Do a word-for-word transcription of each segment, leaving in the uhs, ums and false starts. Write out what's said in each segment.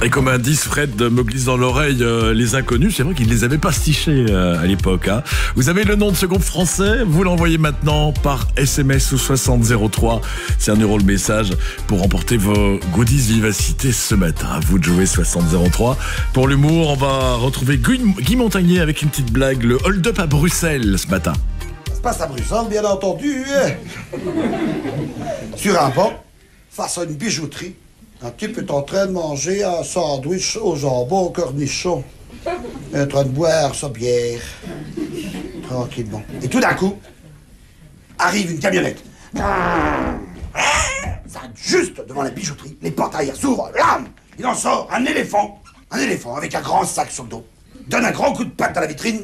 Et comme indice, Fred me glisse dans l'oreille euh, les inconnus. C'est vrai qu'il ne les avait pas stichés euh, à l'époque. Hein. Vous avez le nom de ce groupe français, vous l'envoyez maintenant par S M S au soixante zéro trois. C'est un euro le message pour remporter vos goodies Vivacité ce matin. À vous de jouer soixante zéro trois. Pour l'humour, on va retrouver Guy, Guy Montagnier avec une petite blague. Le hold-up à Bruxelles ce matin. Ça se passe à Bruxelles, bien entendu. Hein. Sur un banc, face à une bijouterie, un type est en train de manger un sandwich au jambon au cornichon. Il est en train de boire sa bière. Tranquillement. Et tout d'un coup, arrive une camionnette. Ça arrête juste devant la bijouterie. Les portes arrière s'ouvrent. Là, il en sort un éléphant. Un éléphant avec un grand sac sur le dos. Il donne un grand coup de patte à la vitrine.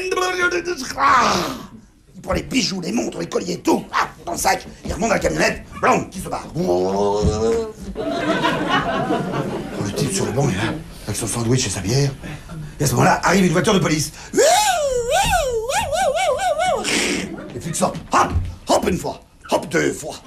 Il prend les bijoux, les montres, les colliers, tout. Dans le sac. Il remonte dans la camionnette. Blanc, qui se barre. Le type sur le banc est là, avec son sandwich et sa bière. Et à ce moment-là, arrive une voiture de police. Les flics sortent. Hop, hop une fois, hop deux fois.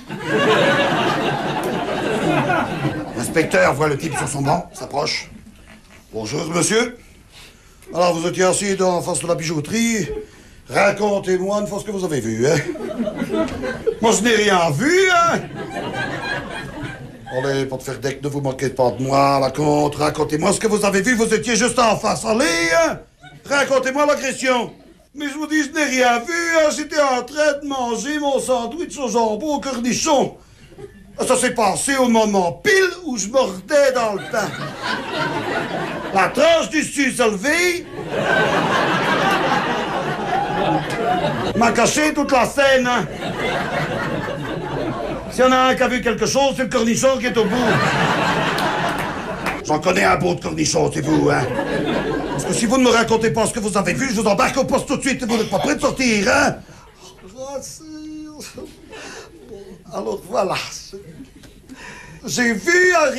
L'inspecteur voit le type sur son banc, s'approche. Bonjour, monsieur. Alors, vous étiez assis en face de la bijouterie. Racontez-moi une fois ce que vous avez vu, hein. Moi, je n'ai rien vu, hein. Allez, pas de faire deck, ne vous moquez pas de moi, la contre. Racontez-moi ce que vous avez vu, vous étiez juste en face. Allez, hein. Racontez-moi l'agression. Mais je vous dis, je n'ai rien vu, hein. J'étais en train de manger mon sandwich au jambon au cornichon. Ça s'est passé au moment pile où je mordais dans le pain. La tranche du dessus s'est levée. M'a caché toute la scène, hein. S'il y en a un qui a vu quelque chose, c'est le cornichon qui est au bout. J'en connais un beau de cornichon, c'est vous, hein. Parce que si vous ne me racontez pas ce que vous avez vu, je vous embarque au poste tout de suite et vous n'êtes pas prêt de sortir, hein. Alors voilà. J'ai vu arriver